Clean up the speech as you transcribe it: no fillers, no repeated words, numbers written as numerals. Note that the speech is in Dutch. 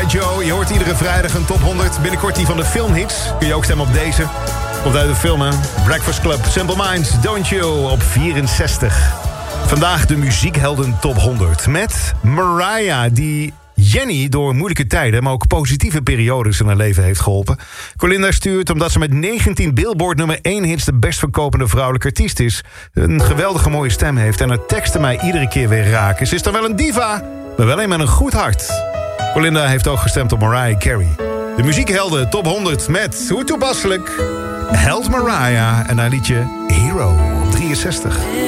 Joe. Je hoort iedere vrijdag een top 100. Binnenkort die van de filmhits. Kun je ook stemmen op deze. Komt uit de film, hè? Breakfast Club, Simple Minds, Don't You op 64. Vandaag de muziekhelden top 100. Met Mariah, die Jenny door moeilijke tijden, maar ook positieve periodes in haar leven heeft geholpen. Colinda stuurt omdat ze met 19 Billboard nummer 1 hits de best verkopende vrouwelijke artiest is. Een geweldige mooie stem heeft en haar teksten mij iedere keer weer raken. Ze is dan wel een diva, maar wel een met een goed hart. Colinda heeft ook gestemd op Mariah Carey. De muziekhelden top 100 met, hoe toepasselijk, Held Mariah en haar liedje Hero op 63.